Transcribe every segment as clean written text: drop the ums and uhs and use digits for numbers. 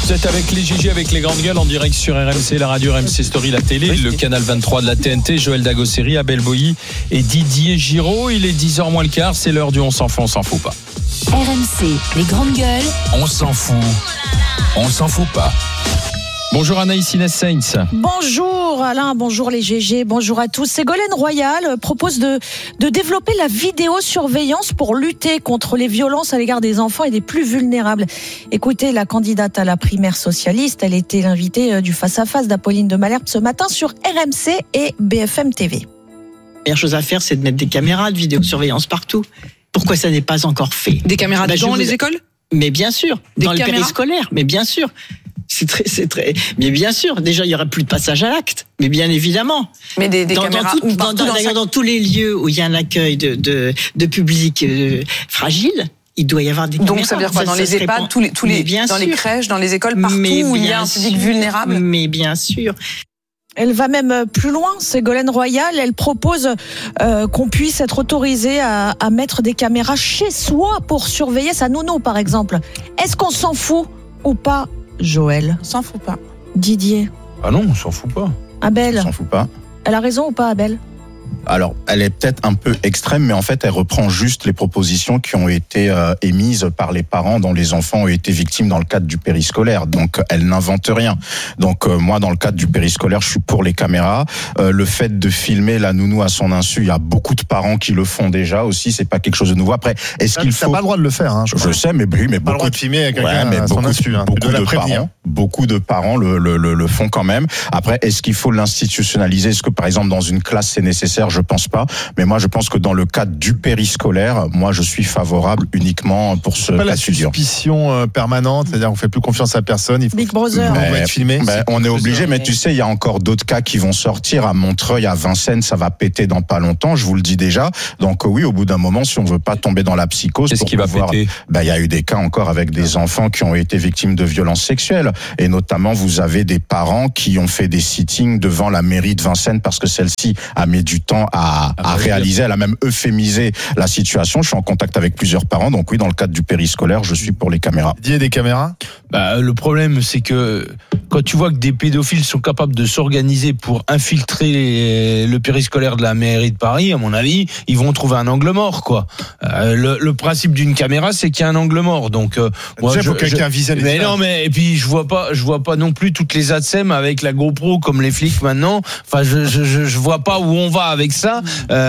Vous êtes avec les GG, avec les grandes gueules en direct sur RMC, la radio RMC Story, la télé, le canal 23 de la TNT, Joël Dagosseri, Abel Boilly et Didier Giraud. Il est 10h moins le quart, c'est l'heure du on s'en fout pas. RMC, les grandes gueules. On s'en fout pas. Bonjour Anaïs Inès Sainz. Bonjour Alain, bonjour les GG, bonjour à tous. Ségolène Royal propose de développer la vidéosurveillance pour lutter contre les violences à l'égard des enfants et des plus vulnérables. Écoutez, la candidate à la primaire socialiste, elle était l'invitée du face-à-face d'Apolline de Malherbe ce matin sur RMC et BFM TV. La meilleure chose à faire, c'est de mettre des caméras de vidéosurveillance partout. Pourquoi ça n'est pas encore fait ? Des caméras dans les écoles ? Mais bien sûr, dans les périscolaires, mais bien sûr. C'est très, mais bien sûr. Déjà, il y aura plus de passage à l'acte, mais bien évidemment. Mais des caméras dans tous les lieux où il y a un accueil de public fragile, il doit y avoir des caméras. Donc ça veut dire quoi ? Dans les EHPAD, dans les crèches, dans les écoles, partout où il y a un public vulnérable ? Mais bien sûr. Elle va même plus loin, Ségolène Royal. Elle propose qu'on puisse être autorisé à mettre des caméras chez soi pour surveiller sa nounou, par exemple. Est-ce qu'on s'en fout ou pas, Joël ? On s'en fout pas. Didier ? Ah non, on s'en fout pas. Abel ? On s'en fout pas. Elle a raison ou pas, Abel ? Alors, elle est peut-être un peu extrême, mais en fait, elle reprend juste les propositions qui ont été émises par les parents dont les enfants ont été victimes dans le cadre du périscolaire. Donc, elle n'invente rien. Donc, moi, dans le cadre du périscolaire, je suis pour les caméras. Le fait de filmer la nounou à son insu, il y a beaucoup de parents qui le font déjà aussi. C'est pas quelque chose de nouveau. Après, est-ce qu'il faut... T'as pas le droit de le faire, hein, je sais, mais oui, mais pas le droit de filmer quelqu'un à son insu, hein. Beaucoup de parents le font quand même. Après, est-ce qu'il faut l'institutionnaliser ? Est-ce que, par exemple, dans une classe, c'est nécessaire ? Je pense pas. Mais moi, je pense que dans le cadre du périscolaire, moi, je suis favorable uniquement pour ce cas de figure. La suspicion permanente, c'est-à-dire qu'on fait plus confiance à personne. Il faut Big Brother. être filmé. On est obligé, mais tu sais, il y a encore d'autres cas qui vont sortir. À Montreuil, à Vincennes, ça va péter dans pas longtemps. Je vous le dis déjà. Donc oui, au bout d'un moment, si on veut pas tomber dans la psychose, qu'est-ce qui va péter ? Il y a eu des cas encore avec des enfants qui ont été victimes de violences sexuelles. Et notamment, vous avez des parents qui ont fait des sittings devant la mairie de Vincennes parce que celle-ci a mis du temps à réaliser. Elle a même euphémisé la situation. Je suis en contact avec plusieurs parents. Donc oui, dans le cadre du périscolaire, je suis pour les caméras. Il y a des caméras ? Le problème, c'est que quand tu vois que des pédophiles sont capables de s'organiser pour infiltrer le périscolaire de la mairie de Paris, à mon avis, ils vont trouver un angle mort, quoi. Le principe d'une caméra, c'est qu'il y a un angle mort. Donc, moi, faut quelqu'un vise les non, mais et puis je vois pas non plus toutes les ATSEM avec la GoPro comme les flics maintenant. Enfin, je vois pas où on va avec ça.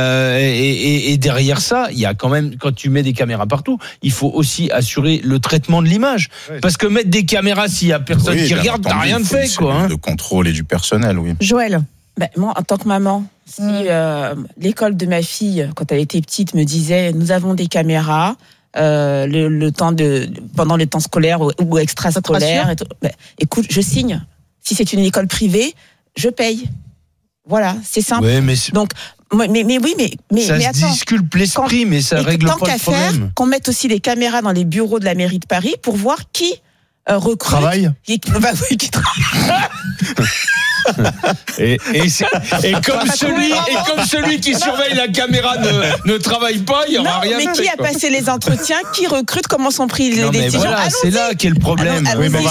Et derrière ça, il y a quand même, quand tu mets des caméras partout, il faut aussi assurer le traitement de l'image. Oui. Parce que mettre des caméras, s'il y a personne qui regarde, t'as rien de fait, quoi. Hein. De contrôle et du personnel, oui. Joël. Moi, en tant que maman, si l'école de ma fille, quand elle était petite, me disait, nous avons des caméras, pendant les temps scolaires ou extrascolaires, écoute, je signe. Si c'est une école privée, je paye. Voilà, c'est simple. Ouais, Donc, mais ça se disculpe l'esprit, mais ça règle pas le problème. Faire, qu'on mette aussi des caméras dans les bureaux de la mairie de Paris pour voir qui recrute. Travaille. Qui travaille. Et comme celui qui surveille la caméra ne travaille pas, il y aura rien. Mais qui a passé les entretiens, qui recrute, comment sont prises les décisions. Voilà, c'est là qu'est le problème.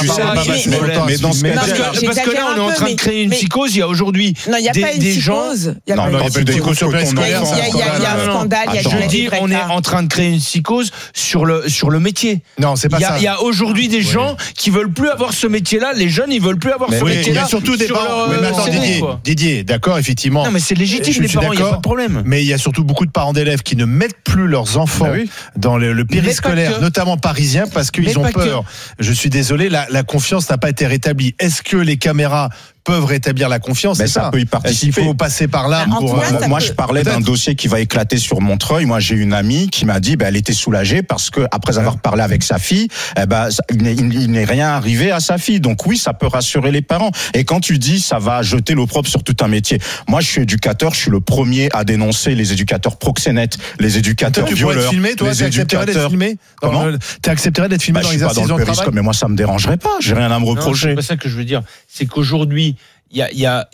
Parce que là, on est en train de créer une psychose. Il y a aujourd'hui des gens. Il y a un scandale. Je dis, on est en train de créer une psychose sur le métier. Non, c'est pas ça. Il y a aujourd'hui des gens qui veulent plus avoir ce métier-là. Les jeunes, ils veulent plus avoir ce métier-là. Il y a surtout des parents. Mais attends, Didier, d'accord, effectivement. Non, mais c'est légitime, les parents, il n'y a pas de problème. Mais il y a surtout beaucoup de parents d'élèves qui ne mettent plus leurs enfants dans le périscolaire, notamment parisien, parce qu'ils ont peur. Je suis désolé, la confiance n'a pas été rétablie. Est-ce que les caméras peuvent rétablir la confiance? Mais ça peut y participer. Il faut passer par là. Moi, je parlais d'un dossier qui va éclater sur Montreuil. Moi, j'ai une amie qui m'a dit, elle était soulagée parce que après avoir parlé avec sa fille, il n'est rien arrivé à sa fille. Donc oui, ça peut rassurer les parents. Et quand tu dis, ça va jeter l'opprobre sur tout un métier. Moi, je suis éducateur. Je suis le premier à dénoncer les éducateurs proxénètes, les éducateurs violeurs. Tu accepterais d'être filmé? Comment? Tu accepterais d'être filmé dans l'exercice de travail? Mais moi, ça me dérangerait pas. J'ai rien à me reprocher. C'est pas ça que je veux dire. C'est qu'aujourd'hui, il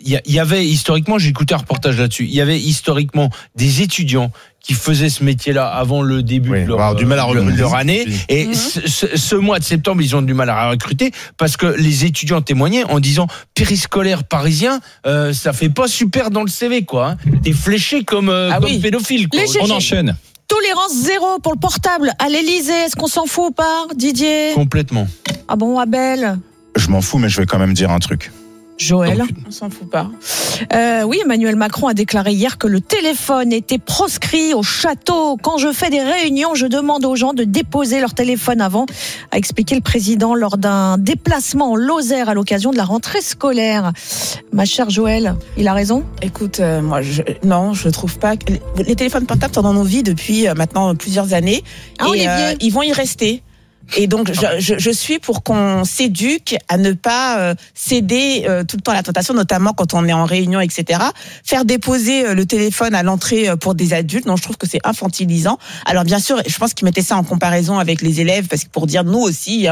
y avait historiquement, j'ai écouté un reportage là-dessus, il y avait historiquement des étudiants qui faisaient ce métier-là avant le début de leur année. Et ce mois de septembre, ils ont du mal à recruter parce que les étudiants témoignaient en disant périscolaire parisien, ça fait pas super dans le CV, quoi. Hein. T'es fléché comme pédophile, quoi. On enchaîne. Tolérance zéro pour le portable à l'Elysée. Est-ce qu'on s'en fout ou pas, Didier ? Complètement. Ah bon, Abel ? Je m'en fous, mais je vais quand même dire un truc. Joël, on s'en fout pas. Oui, Emmanuel Macron a déclaré hier que le téléphone était proscrit au château. Quand je fais des réunions, je demande aux gens de déposer leur téléphone avant, a expliqué le président lors d'un déplacement en Lozère à l'occasion de la rentrée scolaire. Ma chère Joël, il a raison ? Écoute, moi, je trouve pas. Les téléphones portables sont dans nos vies depuis maintenant plusieurs années. Olivier. Ils vont y rester. Et donc, je suis pour qu'on s'éduque à ne pas céder tout le temps à la tentation, notamment quand on est en réunion, etc. Faire déposer le téléphone à l'entrée pour des adultes, non, je trouve que c'est infantilisant. Alors, bien sûr, je pense qu'ils mettaient ça en comparaison avec les élèves, parce que pour dire nous aussi,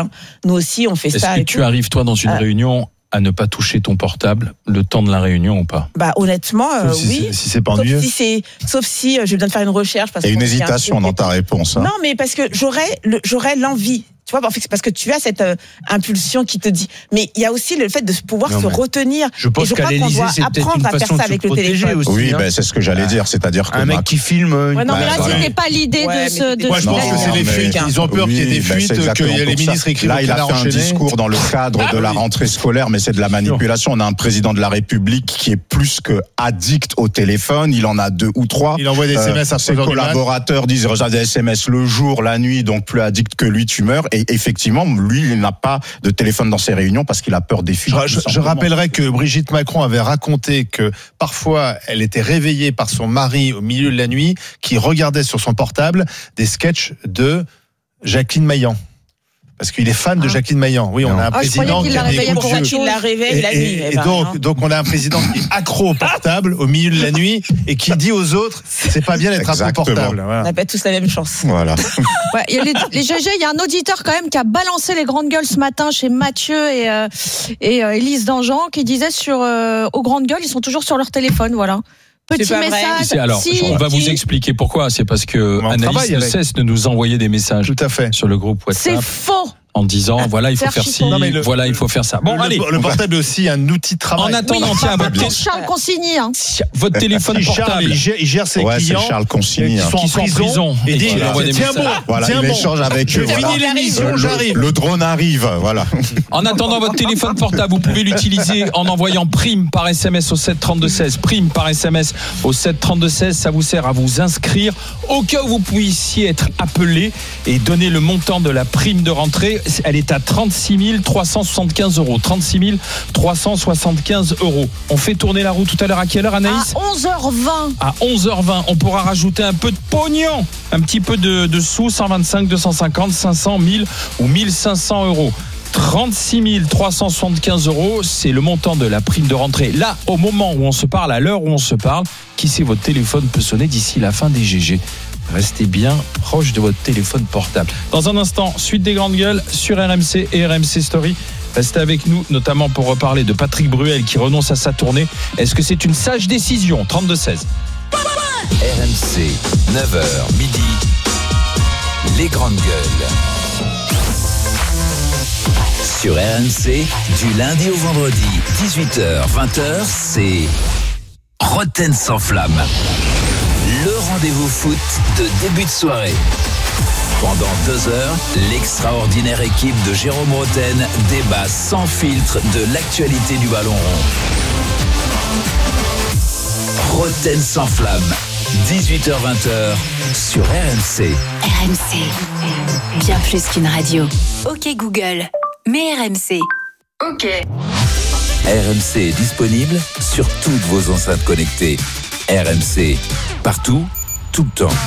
on fait ça. Est-ce que tu arrives, toi, dans une réunion à ne pas toucher ton portable le temps de la réunion ou pas ? Bah honnêtement, oui. Si c'est pas ennuyeux. Sauf si j'ai besoin de faire une recherche. Et une hésitation dans ta réponse. Hein. Non, mais parce que j'aurais l'envie. Tu vois, parce que tu as cette impulsion qui te dit. Mais il y a aussi le fait de pouvoir se retenir. Je pense qu'à l'Élysée, c'est peut-être une façon de se protéger aussi. Oui, c'est ce que j'allais dire. C'est-à-dire que un mec qui filme. Non, mais là, c'était pas l'idée de. Moi, je pense que c'est les fuites. Ils ont peur qu'il y ait des fuites, que les ministres écrivent. Là, il a fait un discours dans le cadre de la rentrée scolaire, mais c'est de la manipulation. On a un président de la République qui est plus que addict au téléphone. Il en a 2 ou 3. Il envoie des SMS à ses collaborateurs disent reçois des SMS le jour, la nuit, donc plus addict que lui, tu meurs. Et effectivement, lui, il n'a pas de téléphone dans ses réunions parce qu'il a peur des fuites. Je rappellerai que Brigitte Macron avait raconté que parfois, elle était réveillée par son mari au milieu de la nuit, qui regardait sur son portable des sketchs de Jacqueline Maillan. Parce qu'il est fan de Jacqueline Maillan. Oui, on a un président qui a des coups de vieux. Il la réveille la nuit. Et donc, on a un président qui est accro au portable au milieu de la nuit et qui dit aux autres, c'est pas bien d'être accro au portable. Voilà. On n'a pas tous la même chance. Voilà. Ouais, les GG, il y a un auditeur quand même qui a balancé les grandes gueules ce matin chez Mathieu et Élise Dangean qui disait aux grandes gueules, ils sont toujours sur leur téléphone, voilà. Petit message. Alors, on va vous expliquer pourquoi. C'est parce que Anaïs ne cesse de nous envoyer des messages. Tout à fait. Sur le groupe WhatsApp. C'est faux. En disant, voilà, il faut faire ci, voilà, il faut faire ça. Bon, allez. Le portable est aussi un outil de travail. En attendant, tiens, Charles Consigny, hein. Votre téléphone portable. Il gère ses clients. C'est Charles Consigny. Qui sont en prison. Et dit, tiens bon. Voilà, il échange avec eux. Je finis l'émission, j'arrive. Le drone arrive, voilà. En attendant votre téléphone portable, vous pouvez l'utiliser en envoyant prime par SMS au 732-16. Prime par SMS au 732-16. Ça vous sert à vous inscrire au cas où vous puissiez être appelé et donner le montant de la prime de rentrée. Elle est à 36 375 €. 36 375 €. On fait tourner la roue tout à l'heure. À quelle heure, Anaïs ? À 11h20. À 11h20, on pourra rajouter un peu de pognon, un petit peu de sous, 125, 250, 500, 1000 ou 1500 €. 36 375 €, c'est le montant de la prime de rentrée. Là, au moment où on se parle, à l'heure où on se parle, qui sait, votre téléphone peut sonner d'ici la fin des GG. Restez bien proche de votre téléphone portable. Dans un instant, suite des grandes gueules sur RMC et RMC Story. Restez avec nous, notamment pour reparler de Patrick Bruel qui renonce à sa tournée. Est-ce que c'est une sage décision ? 32-16. RMC, 9h midi. Les grandes gueules. Sur RMC, du lundi au vendredi, 18h, 20h, c'est Roten sans flamme. Le rendez-vous foot de début de soirée. Pendant 2 heures, l'extraordinaire équipe de Jérôme Roten débat sans filtre de l'actualité du ballon rond. Roten sans flamme, 18h-20h sur RMC. RMC, bien plus qu'une radio. Ok Google, mais RMC. Ok. RMC est disponible sur toutes vos enceintes connectées. RMC, partout, tout le temps.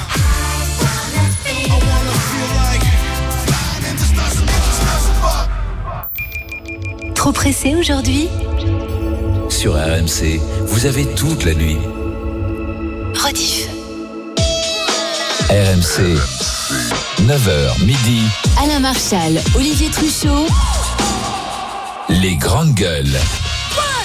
Trop pressé aujourd'hui ? Sur RMC, vous avez toute la nuit. Rediff. RMC, 9h midi. Alain Marchal, Olivier Truchot. Les grandes gueules.